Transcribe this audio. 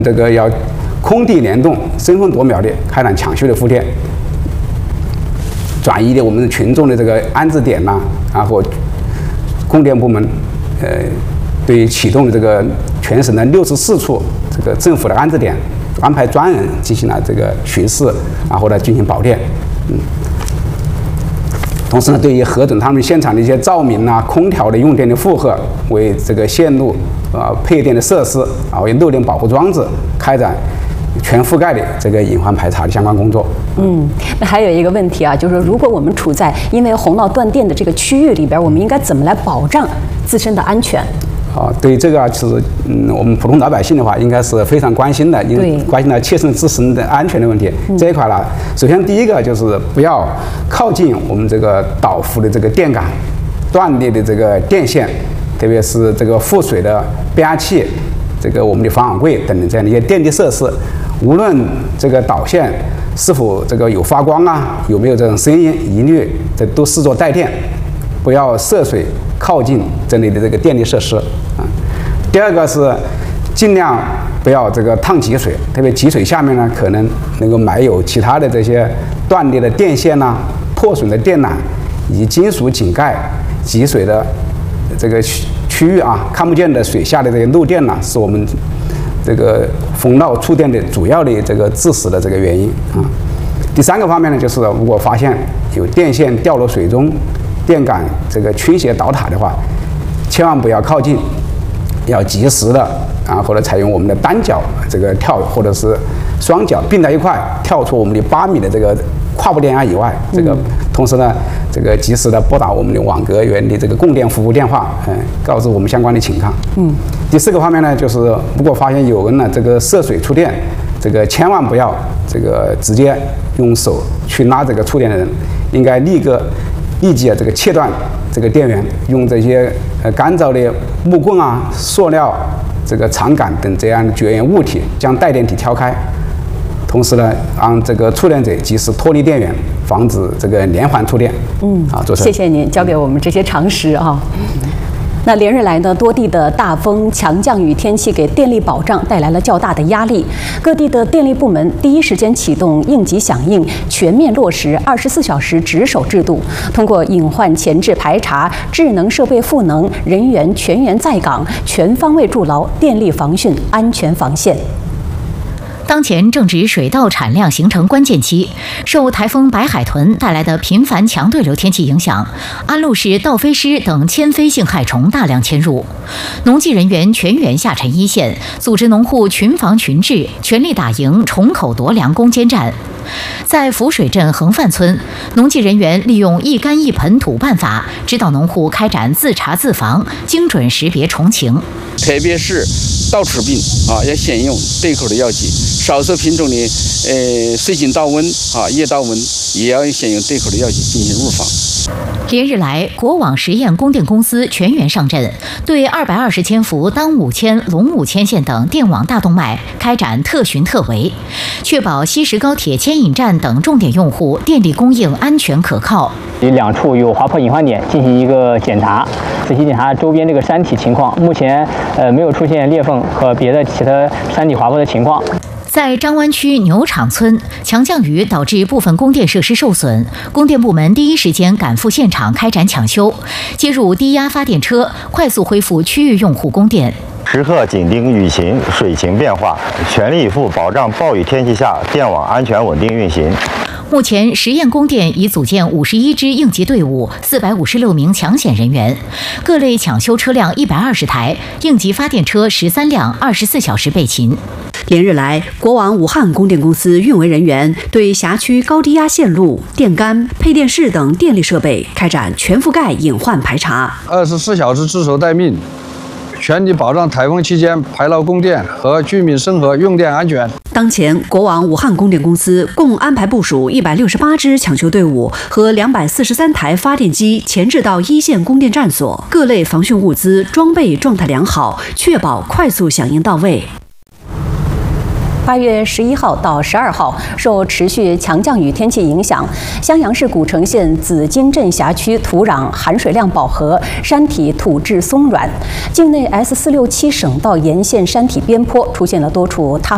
这个要空地联动、争分夺秒的开展抢修的复电，转移的我们群众的这个安置点呐，然后供电部门对启动的这个全省的64处这个政府的安置点安排专人进行了这个巡视，然后呢进行保电。同时呢，对于核准他们现场的一些照明啊、空调的用电的负荷，为这个线路配电的设施为漏电保护装置开展全覆盖的这个隐患排查的相关工作。 那还有一个问题啊，就是如果我们处在因为洪涝断电的这个区域里边，我们应该怎么来保障自身的安全？ 对这个其实我们普通老百姓的话，应该是非常关心的，因为关心到切身自身的安全的问题。这一块呢，首先第一个就是不要靠近我们这个导伏的这个电杆、断裂的这个电线，特别是这个覆水的变压器、这个我们的防网柜等等这样的一些电力设施，无论这个导线是否这个有发光啊，有没有这种声音，一律这都视作带电，不要涉水靠近这类的这个电力设施啊。第二个是尽量不要这个烫积水，特别积水下面呢可能能够埋有其他的这些断裂的电线呐、破损的电缆以及金属井盖积水的这个区域啊，看不见的水下的这些漏电呢，是我们这个风涝触电的主要的这个致死的这个原因啊。第三个方面呢，就是如果发现有电线掉落水中、电杆这个倾斜倒塌的话，千万不要靠近，要及时的或者采用我们的单脚这个跳或者是双脚并在一块跳出我们的8米的这个跨步电压以外，这个同时呢，这个及时的拨打我们的网格员的这个供电服务电话，告知我们相关的情况。第四个方面呢，就是如果发现有人呢这个涉水触电，这个千万不要这个直接用手去拉这个触电的人，应该立即这个切断这个电源，用这些干燥的木棍啊、塑料、这个长杆等这样的绝缘物体将带电体挑开。同时呢，让这个触电者及时脱离电源，防止这个连环触电。 谢谢您教给我们这些常识啊。那连日来呢，多地的大风、强降雨天气给电力保障带来了较大的压力。各地的电力部门第一时间启动应急响应，全面落实24小时值守制度，通过隐患前置排查、智能设备赋能、人员全员在岗，全方位筑牢电力防汛安全防线。 当前正值水稻产量形成关键期，受台风白海豚带来的频繁强对流天气影响，安陆市稻飞虱等迁飞性害虫大量迁入，农技人员全员下沉一线，组织农户群防群治，全力打赢虫口夺粮攻坚战。在浮水镇横范村，农技人员利用一竿一盆土办法，指导农户开展自查自防，精准识别虫情。 特别是稻齿病要选用对口的药剂，少数品种的水井稻瘟叶稻瘟也要选用对口的药剂进行预防。 连日来，国网实验供电公司全员上阵，对220千伏当5000、龙5000线等电网大动脉开展特巡特围，确保西石高铁牵引站等重点用户电力供应安全可靠。 2处有滑坡隐患点进行一个检查，仔细检查周边这个山体情况，目前没有出现裂缝和别的其他山体滑坡的情况。 在张湾区牛场村，强降雨导致部分供电设施受损，供电部门第一时间赶赴现场开展抢修，接入低压发电车，快速恢复区域用户供电。 时刻紧盯雨情、水情变化，全力以赴保障暴雨天气下电网安全稳定运行。 目前，实验供电已组建51支应急队伍，456名抢险人员，各类抢修车辆120台，应急发电车13辆，24小时备勤。 连日来，国网武汉供电公司运维人员对辖区高低压线路、电杆、配电室等电力设备开展全覆盖隐患排查 ，24小时值守待命，全力保障台风期间排涝供电和居民生活用电安全。 当前，国网武汉供电公司共安排部署168支抢修队伍和243台发电机前置到一线供电站所，各类防汛物资装备状态良好，确保快速响应到位。8月11号到12号，受持续强降雨天气影响，襄阳市古城县紫金镇辖区土壤含水量饱和，山体土质松软，境内 S467省道沿线山体边坡出现了多处塌